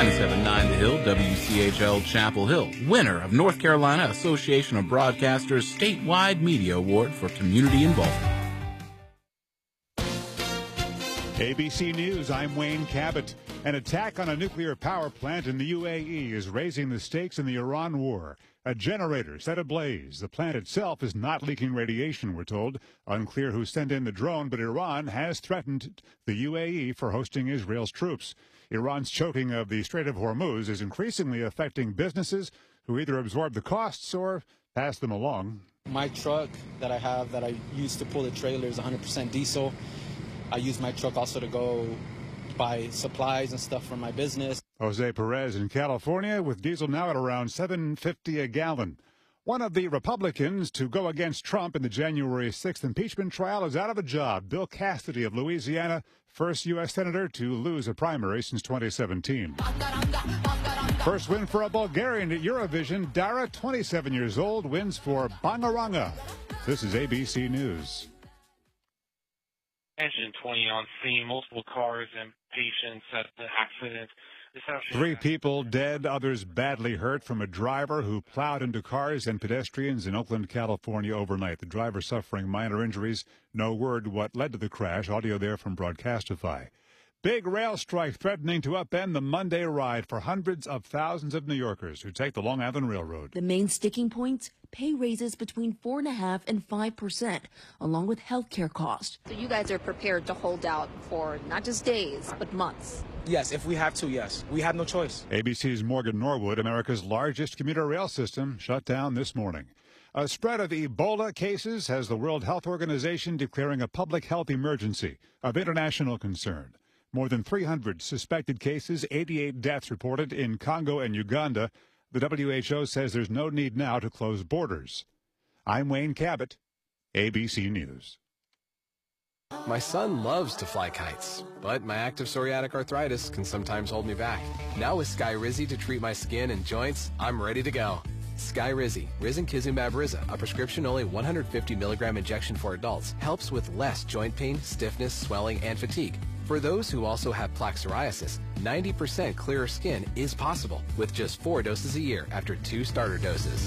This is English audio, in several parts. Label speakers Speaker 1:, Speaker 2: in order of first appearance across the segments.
Speaker 1: 97.9 The Hill, WCHL Chapel Hill, winner of North Carolina Association of Broadcasters Statewide Media Award for Community Involvement.
Speaker 2: ABC News, I'm Wayne Cabot. An attack on a nuclear power plant in the UAE is raising the stakes in the Iran war. A generator set ablaze. The plant itself is not leaking radiation, we're told. Unclear who sent in the drone, but Iran has threatened the UAE for hosting Israel's troops. Iran's choking of the Strait of Hormuz is increasingly affecting businesses who either absorb the costs or pass them along.
Speaker 3: My truck that I have that I use to pull the trailer is 100% diesel. I use my truck also to go buy supplies and stuff for my business.
Speaker 2: Jose Perez in California with diesel now at around $7.50 a gallon. One of the Republicans to go against Trump in the January 6th impeachment trial is out of a job. Bill Cassidy of Louisiana, first U.S. Senator to lose a primary since 2017. First win for a Bulgarian at Eurovision. Dara, 27 years old, wins for Bangaranga. This is ABC News.
Speaker 4: Engine 20 on scene, multiple cars and patients at the accident.
Speaker 2: 3 people dead, others badly hurt from a driver who plowed into cars and pedestrians in Oakland, California overnight. The driver suffering minor injuries. No word what led to the crash. Audio there from Broadcastify. Big rail strike threatening to upend the Monday ride for hundreds of thousands of New Yorkers who take the Long Island Railroad.
Speaker 5: The main sticking points, pay raises between 4.5% and 5%, along with health care costs.
Speaker 6: So you guys are prepared to hold out for not just days, but months?
Speaker 3: Yes, if we have to, yes. We have no choice.
Speaker 2: ABC's Morgan Norwood, America's largest commuter rail system, shut down this morning. A spread of Ebola cases has the World Health Organization declaring a public health emergency of international concern. More than 300 suspected cases, 88 deaths reported in Congo and Uganda. The WHO says there's no need now to close borders. I'm Wayne Cabot, ABC News.
Speaker 7: My son loves to fly kites, but my active psoriatic arthritis can sometimes hold me back. Now with Skyrizi to treat my skin and joints, I'm ready to go. Skyrizi, Risankizumab Riza, a prescription-only 150 milligram injection for adults, helps with less joint pain, stiffness, swelling, and fatigue. For those who also have plaque psoriasis, 90% clearer skin is possible with just 4 doses a year after 2 starter doses.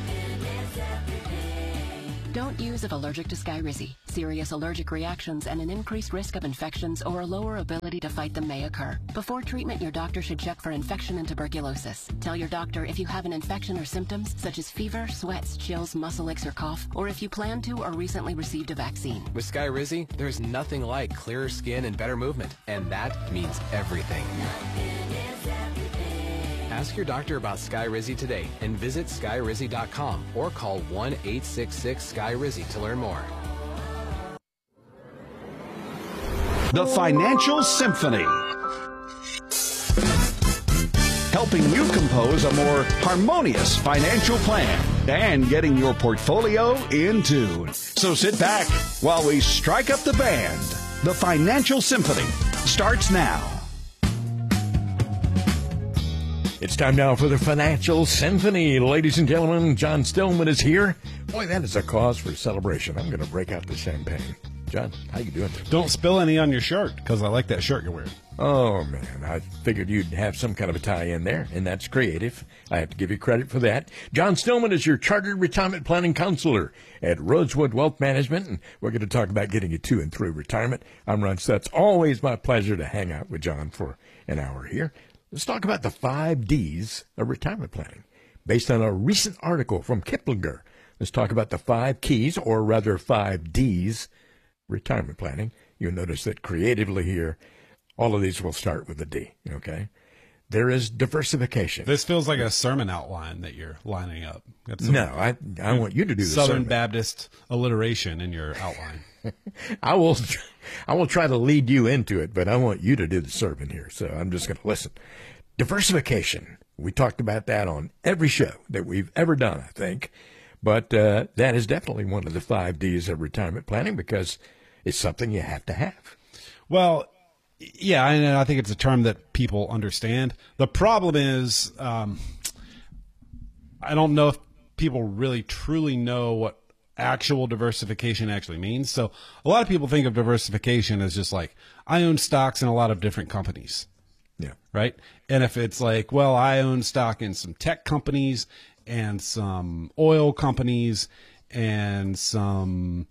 Speaker 8: Don't use if allergic to Skyrizi. Serious allergic reactions and an increased risk of infections or a lower ability to fight them may occur. Before treatment, your doctor should check for infection and tuberculosis. Tell your doctor if you have an infection or symptoms such as fever, sweats, chills, muscle aches, or cough, or if you plan to or recently received a vaccine.
Speaker 7: With Skyrizi, there's nothing like clearer skin and better movement, and that means everything. Ask your doctor about Skyrizi today and visit Skyrizi.com or call 1-866-SKY-RIZI to learn more.
Speaker 9: The Financial Symphony, helping you compose a more harmonious financial plan and getting your portfolio in tune. So sit back while we strike up the band. The Financial Symphony starts now.
Speaker 10: It's time now for the Financial Symphony. Ladies and gentlemen, John Stillman is here. Boy, that is a cause for celebration. I'm going to break out the champagne. John, how you doing?
Speaker 11: Don't spill any on your shirt, because I like that shirt you're wearing.
Speaker 10: Oh, man, I figured you'd have some kind of a tie in there, and that's creative. I have to give you credit for that. John Stillman is your Chartered Retirement Planning Counselor at Rosewood Wealth Management, and we're going to talk about getting you to and through retirement. I'm Ron Stutz. Always my pleasure to hang out with John for an hour here. Let's talk about the 5 Ds of retirement planning. Based on a recent article from Kiplinger, let's talk about the 5 keys, or rather 5 Ds, retirement planning. You'll notice that creatively here, all of these will start with a D, okay? There is diversification.
Speaker 11: This feels like a sermon outline that you're lining up.
Speaker 10: No, I want you to do the
Speaker 11: Southern
Speaker 10: sermon.
Speaker 11: Baptist alliteration in your outline.
Speaker 10: I will try to lead you into it, but I want you to do the sermon here, so I'm just going to listen. Diversification. We talked about that on every show that we've ever done, I think. But that is definitely one of the 5 Ds of retirement planning because it's something you have to have.
Speaker 11: Well, yeah, and I think it's a term that people understand. The problem is I don't know if people really truly know what actual diversification actually means. So a lot of people think of diversification as just like, I own stocks in a lot of different companies.
Speaker 10: Yeah.
Speaker 11: Right. And if it's like, well, I own stock in some tech companies and some oil companies and some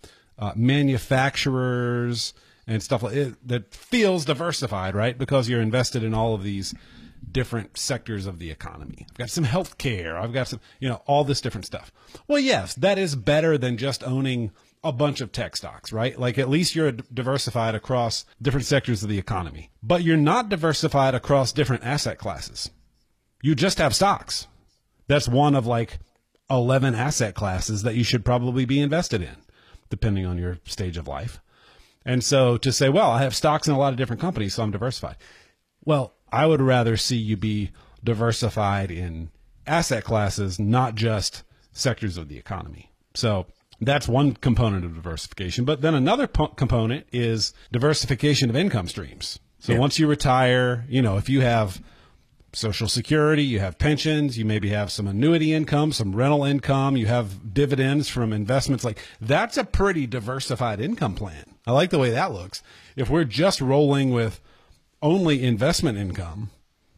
Speaker 11: manufacturers and stuff like it, that feels diversified, right? Because you're invested in all of these different sectors of the economy. I've got some healthcare. I've got some, all this different stuff. Well, yes, that is better than just owning a bunch of tech stocks, right? Like at least you're diversified across different sectors of the economy, but you're not diversified across different asset classes. You just have stocks. That's one of like 11 asset classes that you should probably be invested in, depending on your stage of life. And so to say, well, I have stocks in a lot of different companies, so I'm diversified. Well, I would rather see you be diversified in asset classes, not just sectors of the economy. So that's one component of diversification. But then another component is diversification of income streams. So once you retire, if you have Social Security, you have pensions, you maybe have some annuity income, some rental income, you have dividends from investments, like that's a pretty diversified income plan. I like the way that looks. If we're just rolling with only investment income,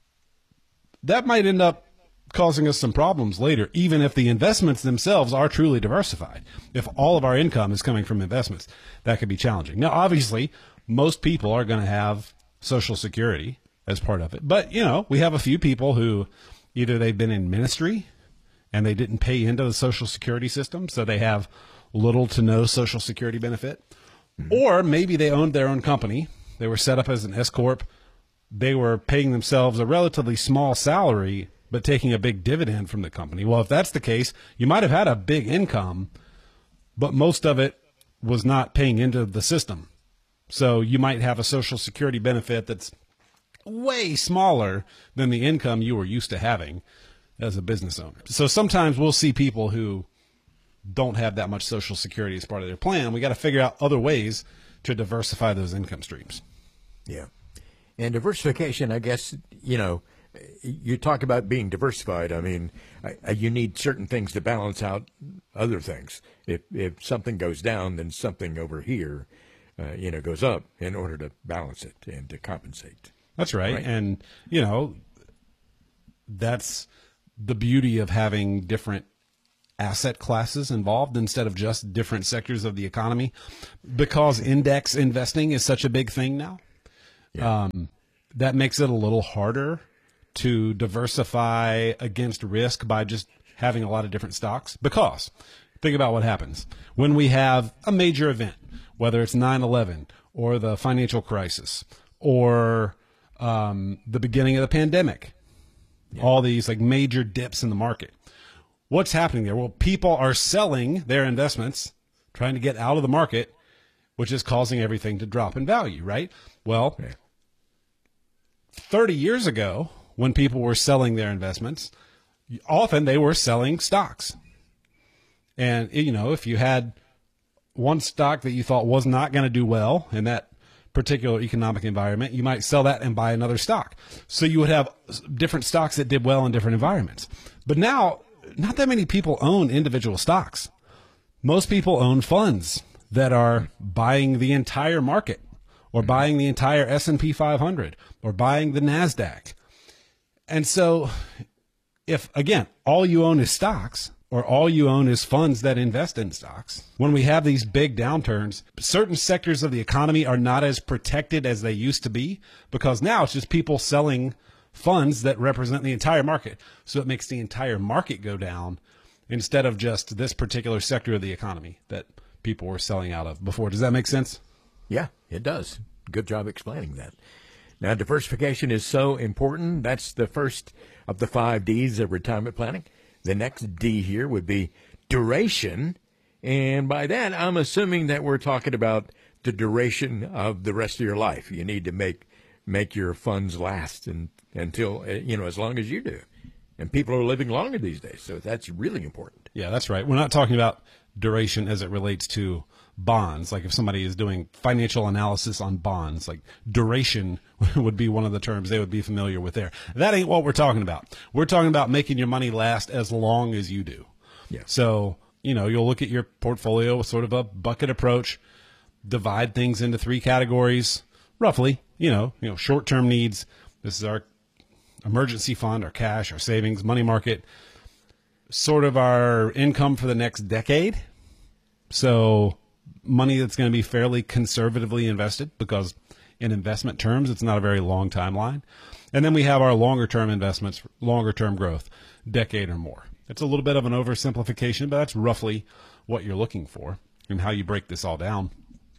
Speaker 11: that might end up causing us some problems later, even if the investments themselves are truly diversified. If all of our income is coming from investments, that could be challenging. Now, obviously, most people are going to have Social Security as part of it. But, we have a few people who either they've been in ministry and they didn't pay into the Social Security system, so they have little to no Social Security benefit. Or maybe they owned their own company. They were set up as an S Corp. They were paying themselves a relatively small salary, but taking a big dividend from the company. Well, if that's the case, you might have had a big income, but most of it was not paying into the system. So you might have a Social Security benefit that's way smaller than the income you were used to having as a business owner. So sometimes we'll see people who don't have that much Social Security as part of their plan. We got to figure out other ways to diversify those income streams.
Speaker 10: Yeah. And diversification, I guess, you talk about being diversified. I mean, you need certain things to balance out other things. If something goes down, then something over here, goes up in order to balance it and to compensate.
Speaker 11: That's right. And, that's the beauty of having different asset classes involved instead of just different sectors of the economy, because index investing is such a big thing now. Yeah. That makes it a little harder to diversify against risk by just having a lot of different stocks. Because think about what happens when we have a major event, whether it's 9/11 or the financial crisis or the beginning of the pandemic, all these like major dips in the market. What's happening there? Well, people are selling their investments, trying to get out of the market, which is causing everything to drop in value, right? Well, 30 years ago, when people were selling their investments, often they were selling stocks. And, if you had one stock that you thought was not going to do well in that particular economic environment, you might sell that and buy another stock. So you would have different stocks that did well in different environments. But now, not that many people own individual stocks. Most people own funds that are buying the entire market, or buying the entire S&P 500, or buying the NASDAQ. And so if, again, all you own is stocks, or all you own is funds that invest in stocks, when we have these big downturns, certain sectors of the economy are not as protected as they used to be, because now it's just people selling funds that represent the entire market. So it makes the entire market go down instead of just this particular sector of the economy that people were selling out of before. Does that make sense?
Speaker 10: Yeah, it does. Good job explaining that. Now, diversification is so important. That's the first of the 5 Ds of retirement planning. The next D here would be duration. And by that, I'm assuming that we're talking about the duration of the rest of your life. You need to make your funds last until, as long as you do. And people are living longer these days, so that's really important.
Speaker 11: Yeah, that's right. We're not talking about duration as it relates to bonds. Like if somebody is doing financial analysis on bonds, like duration would be one of the terms they would be familiar with there. That ain't what we're talking about. We're talking about making your money last as long as you do.
Speaker 10: Yeah.
Speaker 11: So, you'll look at your portfolio with sort of a bucket approach, divide things into 3 categories, roughly, short-term needs, This is our emergency fund, our cash, our savings, money market, sort of our income for the next decade. So money that's going to be fairly conservatively invested, because in investment terms, it's not a very long timeline. And then we have our longer term investments, longer term growth, decade or more. It's a little bit of an oversimplification, but that's roughly what you're looking for and how you break this all down.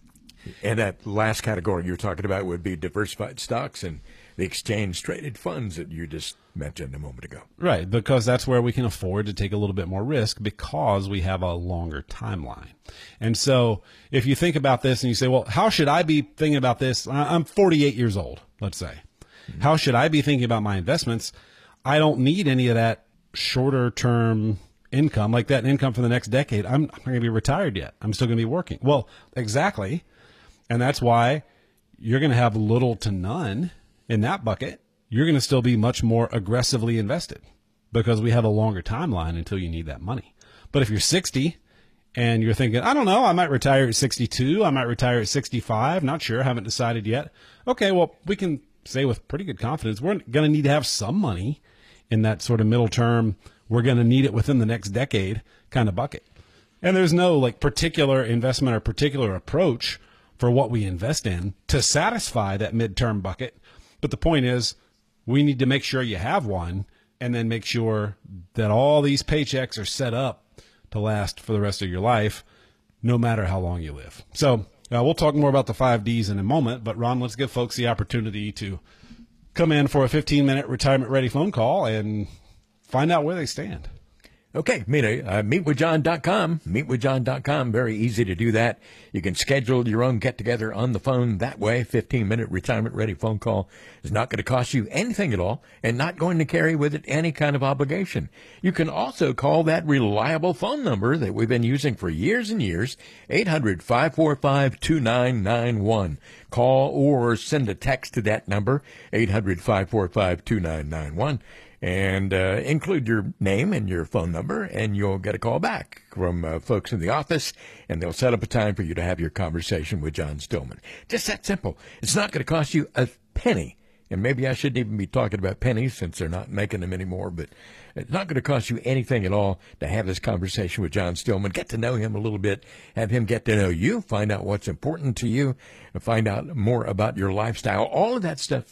Speaker 10: And that last category you're talking about would be diversified stocks and the exchange-traded funds that you just mentioned a moment ago.
Speaker 11: Right, because that's where we can afford to take a little bit more risk because we have a longer timeline. And so if you think about this and you say, well, how should I be thinking about this? I'm 48 years old, let's say. Mm-hmm. How should I be thinking about my investments? I don't need any of that shorter-term income, like that income for the next decade. I'm not going to be retired yet. I'm still going to be working. Well, exactly. And that's why you're going to have little to none in that bucket. You're going to still be much more aggressively invested because we have a longer timeline until you need that money. But if you're 60 and you're thinking, I don't know, I might retire at 62, I might retire at 65, not sure, haven't decided yet. Okay, well, we can say with pretty good confidence, we're going to need to have some money in that sort of middle term. We're going to need it within the next decade kind of bucket. And there's no like particular investment or particular approach for what we invest in to satisfy that midterm bucket. But the point is, we need to make sure you have one and then make sure that all these paychecks are set up to last for the rest of your life, no matter how long you live. So we'll talk more about the 5 Ds in a moment. But, Ron, let's give folks the opportunity to come in for a 15-minute retirement-ready phone call and find out where they stand.
Speaker 10: Okay, meetwithjohn.com, meetwithjohn.com. Very easy to do that. You can schedule your own get-together on the phone that way. 15-minute retirement-ready phone call is not going to cost you anything at all and not going to carry with it any kind of obligation. You can also call that reliable phone number that we've been using for years and years, 800-545-2991. Call or send a text to that number, 800-545-2991. And include your name and your phone number, and you'll get a call back from folks in the office, and they'll set up a time for you to have your conversation with John Stillman. Just that simple. It's not going to cost you a penny. And maybe I shouldn't even be talking about pennies since they're not making them anymore, but it's not going to cost you anything at all to have this conversation with John Stillman, get to know him a little bit, have him get to know you, find out what's important to you, and find out more about your lifestyle. All of that stuff